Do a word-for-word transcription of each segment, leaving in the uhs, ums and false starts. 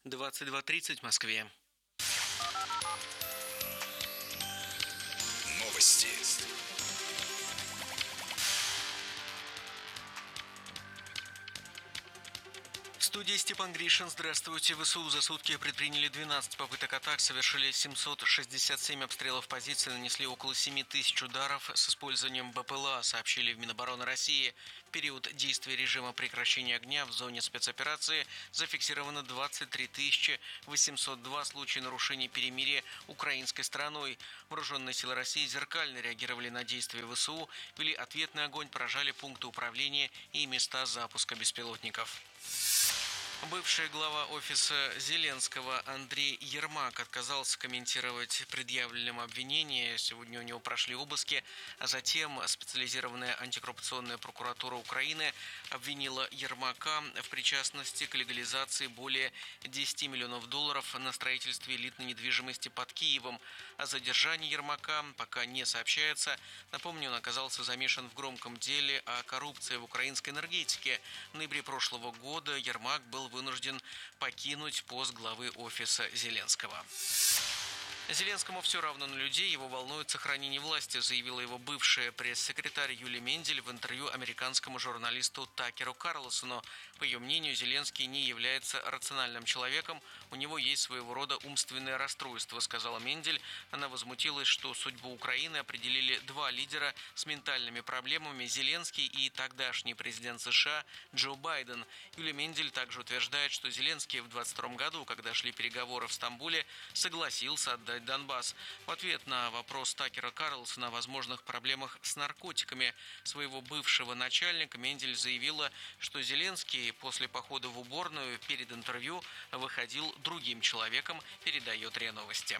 двадцать два тридцать в Москве. Новости. В студии Степан Гришин. Здравствуйте. ВСУ за сутки предприняли двенадцать попыток атак, совершили семьсот шестьдесят семь обстрелов позиций, нанесли около семи тысяч ударов с использованием БПЛА, сообщили в Минобороны России. В период действия режима прекращения огня в зоне спецоперации зафиксировано двадцать три тысячи восемьсот два случая нарушений перемирия украинской стороной. Вооруженные силы России зеркально реагировали на действия ВСУ, вели ответный огонь, поражали пункты управления и места запуска беспилотников. Бывший глава офиса Зеленского Андрей Ермак отказался комментировать предъявленные обвинения. Сегодня у него прошли обыски, а затем специализированная антикоррупционная прокуратура Украины обвинила Ермака в причастности к легализации более десяти миллионов долларов на строительстве элитной недвижимости под Киевом. О задержании Ермака пока не сообщается. Напомню, он оказался замешан в громком деле о коррупции в украинской энергетике. В ноябре прошлого года Ермак был вынужден покинуть пост главы офиса Зеленского. Зеленскому все равно на людей, его волнует сохранение власти, заявила его бывшая пресс-секретарь Юлия Мендель в интервью американскому журналисту Такеру Карлсону. По ее мнению, Зеленский не является рациональным человеком, у него есть своего рода умственное расстройство, сказала Мендель. Она возмутилась, что судьбу Украины определили два лидера с ментальными проблемами – Зеленский и тогдашний президент США Джо Байден. Юлия Мендель также утверждает, что Зеленский в двадцать втором году, когда шли переговоры в Стамбуле, согласился отдать Донбасс. В ответ на вопрос Такера Карлсона о возможных проблемах с наркотиками своего бывшего начальника Мендель заявила, что Зеленский после похода в уборную перед интервью выходил другим человеком, передает РИА Новости.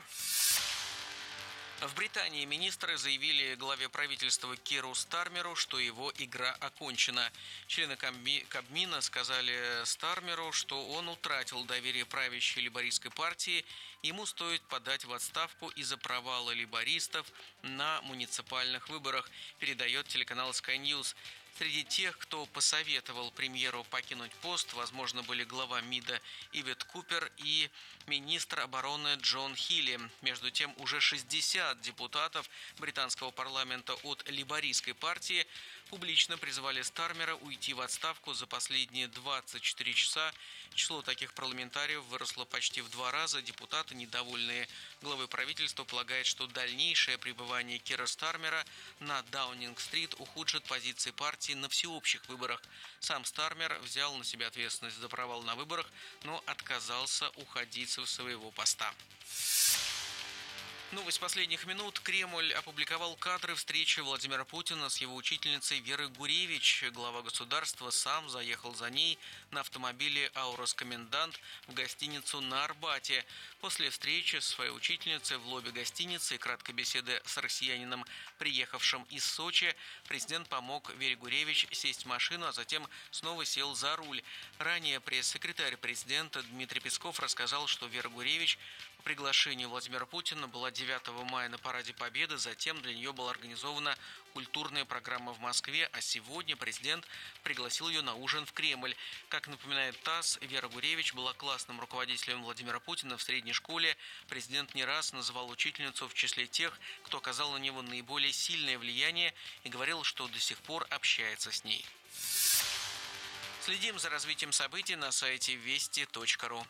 В Британии министры заявили главе правительства Киру Стармеру, что его игра окончена. Члены Кабмина сказали Стармеру, что он утратил доверие правящей лейбористской партии. Ему стоит подать в отставку из-за провала лейбористов на муниципальных выборах, передает телеканал Sky News. Среди тех, кто посоветовал премьеру покинуть пост, возможно, были глава МИДа Ивет Купер и министр обороны Джон Хилли. Между тем, уже шестьдесят депутатов британского парламента от лейбористской партии публично призвали Стармера уйти в отставку за последние двадцать четыре часа. Число таких парламентариев выросло почти в два раза. Депутаты, недовольные главой правительства, полагают, что дальнейшее пребывание Кира Стармера на Даунинг-стрит ухудшит позиции партии на всеобщих выборах. Сам Стармер взял на себя ответственность за провал на выборах, но отказался уходить со своего поста. Новость последних минут. Кремль опубликовал кадры встречи Владимира Путина с его учительницей Верой Гуревич. Глава государства сам заехал за ней на автомобиле «Аурос Комендант» в гостиницу на Арбате. После встречи с своей учительницей в лобби гостиницы и краткой беседы с россиянином, приехавшим из Сочи, президент помог Вере Гуревич сесть в машину, а затем снова сел за руль. Ранее пресс-секретарь президента Дмитрий Песков рассказал, что Вера Гуревич по приглашению Владимира Путина была девятого мая на Параде Победы, затем для нее была организована культурная программа в Москве, а сегодня президент пригласил ее на ужин в Кремль. Как напоминает ТАСС, Вера Гуревич была классным руководителем Владимира Путина в средней школе. Президент не раз называл учительницу в числе тех, кто оказал на него наиболее сильное влияние, и говорил, что до сих пор общается с ней. Следим за развитием событий на сайте вести точка ру.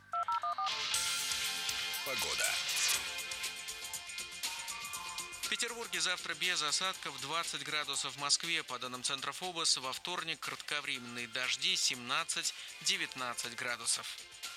Погода. В Петербурге завтра без осадков, двадцать градусов в Москве. По данным Центра ФОБОС, во вторник кратковременные дожди, семнадцать-девятнадцать градусов.